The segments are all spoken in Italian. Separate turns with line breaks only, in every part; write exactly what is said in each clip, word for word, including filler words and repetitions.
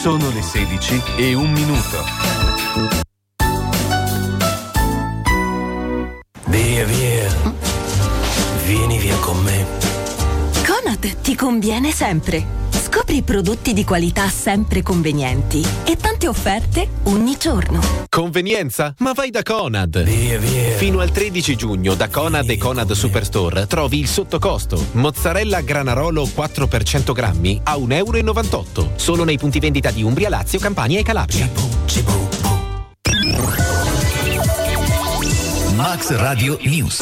Sono le sedici e un minuto.
Via, via. Vieni via con me.
Conad ti conviene sempre. Scopri prodotti di qualità sempre convenienti e tante offerte ogni giorno.
Convenienza? Ma vai da Conad!
Via, via.
Fino al tredici giugno da Conad e Conad Superstore trovi il sottocosto. Mozzarella Granarolo quattro per cento grammi a un euro e novantotto. Solo nei punti vendita di Umbria, Lazio, Campania e Calabria.
Cibo, cibo, bu. Max Radio News.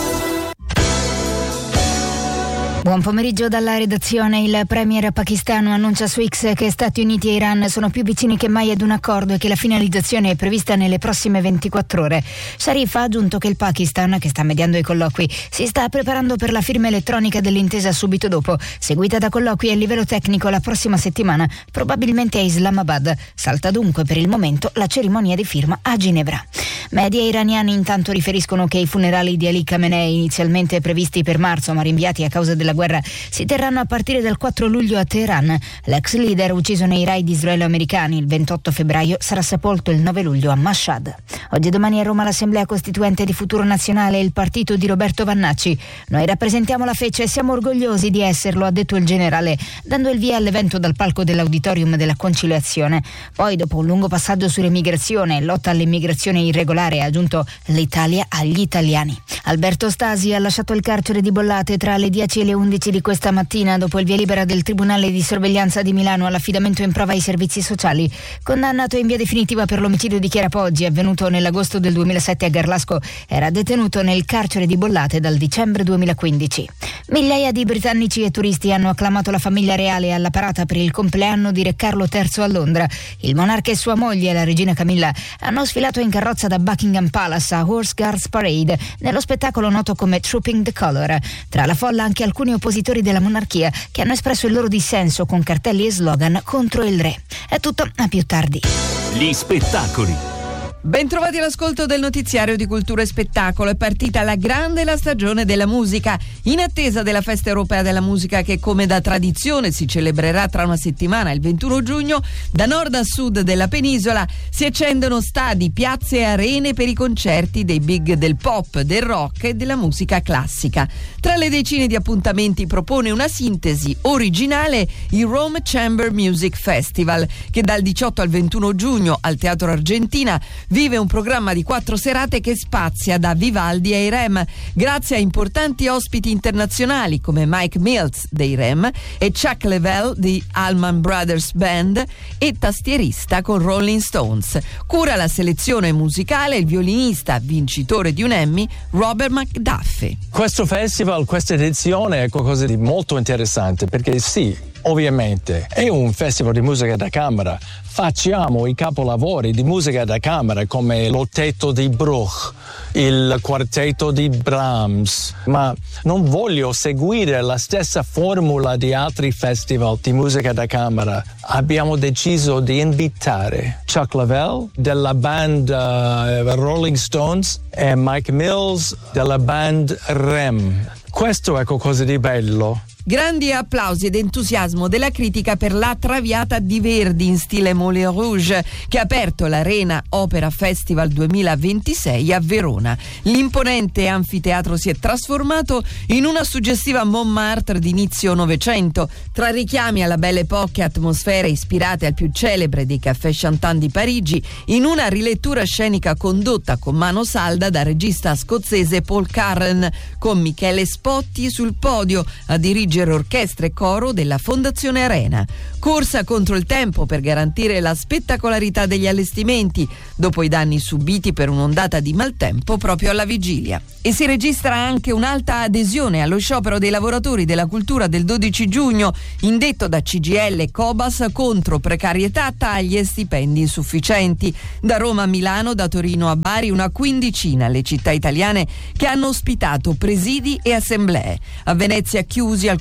Buon pomeriggio dalla redazione. Il premier pakistano annuncia su X che Stati Uniti e Iran sono più vicini che mai ad un accordo e che la finalizzazione è prevista nelle prossime ventiquattro ore. Sharif ha aggiunto che il Pakistan, che sta mediando i colloqui, si sta preparando per la firma elettronica dell'intesa subito dopo, seguita da colloqui a livello tecnico la prossima settimana, probabilmente a Islamabad. Salta dunque per il momento la cerimonia di firma a Ginevra. Media iraniani intanto riferiscono che i funerali di Ali Khamenei, inizialmente previsti per marzo ma rinviati a causa della guerra, si terranno a partire dal quattro luglio a Teheran. L'ex leader, ucciso nei raid israelo-americani il ventotto febbraio, sarà sepolto il nove luglio a Mashhad. Oggi e domani a Roma l'Assemblea Costituente di Futuro Nazionale e il partito di Roberto Vannacci. Noi rappresentiamo la Fece e siamo orgogliosi di esserlo, ha detto il generale, dando il via all'evento dal palco dell'Auditorium della Conciliazione. Poi, dopo un lungo passaggio sull'immigrazione e lotta all'immigrazione irregolare, ha aggiunto l'Italia agli italiani. Alberto Stasi ha lasciato il carcere di Bollate tra le dieci e le undici di questa mattina dopo il via libera del Tribunale di Sorveglianza di Milano all'affidamento in prova ai servizi sociali. Condannato in via definitiva per l'omicidio di Chiara Poggi avvenuto nell'agosto del duemilasette a Garlasco, era detenuto nel carcere di Bollate dal dicembre duemilaquindici. Migliaia di britannici e turisti hanno acclamato la famiglia reale alla parata per il compleanno di Re Carlo terzo a Londra. Il monarca e sua moglie, la regina Camilla, hanno sfilato in carrozza da Buckingham Palace a Horse Guards Parade, nello spettacolo noto come Trooping the Colour. Tra la folla anche alcuni oppositori della monarchia che hanno espresso il loro dissenso con cartelli e slogan contro il re. È tutto, a più tardi.
Gli spettacoli.
Bentrovati all'ascolto del notiziario di Cultura e Spettacolo. È partita la grande la stagione della musica. In attesa della Festa Europea della Musica che, come da tradizione, si celebrerà tra una settimana, il ventuno giugno, da nord a sud della penisola si accendono stadi, piazze e arene per i concerti dei big del pop, del rock e della musica classica. Tra le decine di appuntamenti propone una sintesi originale il Rome Chamber Music Festival, che dal diciotto al ventuno giugno al Teatro Argentina vive un programma di quattro serate che spazia da Vivaldi ai Rem, grazie a importanti ospiti internazionali come Mike Mills dei Rem e Chuck Leavell di Allman Brothers Band e tastierista con Rolling Stones. Cura la selezione musicale il violinista vincitore di un Emmy Robert McDuffie.
Questo festival, questa edizione è qualcosa di molto interessante perché sì, ovviamente è un festival di musica da camera. Facciamo i capolavori di musica da camera come l'ottetto di Bruch, il quartetto di Brahms, ma non voglio seguire la stessa formula di altri festival di musica da camera. Abbiamo deciso di invitare Chuck Leavell della band uh, Rolling Stones e Mike Mills della band Rem. Questo è qualcosa di bello.
Grandi applausi ed entusiasmo della critica per la Traviata di Verdi in stile Moulin Rouge, che ha aperto l'Arena Opera Festival duemilaventisei a Verona. L'imponente anfiteatro si è trasformato in una suggestiva Montmartre di inizio Novecento, tra richiami alla Belle Époque e atmosfere ispirate al più celebre dei Café Chantant di Parigi, in una rilettura scenica condotta con mano salda da regista scozzese Paul Carran, con Michele Spotti sul podio a dirigere orchestra e coro della Fondazione Arena. Corsa contro il tempo per garantire la spettacolarità degli allestimenti dopo i danni subiti per un'ondata di maltempo proprio alla vigilia. E si registra anche un'alta adesione allo sciopero dei lavoratori della cultura del dodici giugno, indetto da C G I L e Cobas contro precarietà, tagli e stipendi insufficienti. Da Roma a Milano, da Torino a Bari, una quindicina le città italiane che hanno ospitato presidi e assemblee. A Venezia chiusi alcuni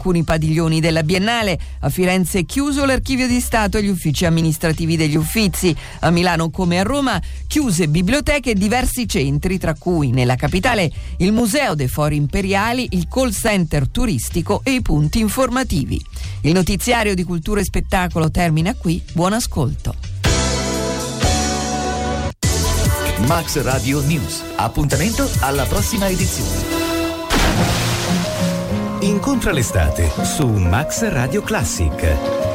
alcuni padiglioni della Biennale. A Firenze è chiuso l'Archivio di Stato e gli uffici amministrativi degli Uffizi. A Milano, come a Roma, chiuse biblioteche e diversi centri, tra cui nella capitale il Museo dei Fori Imperiali, il call center turistico e i punti informativi. Il notiziario di Cultura e Spettacolo termina qui. Buon ascolto.
Max Radio News. Appuntamento alla prossima edizione. Incontra l'estate su Max Radio Classic.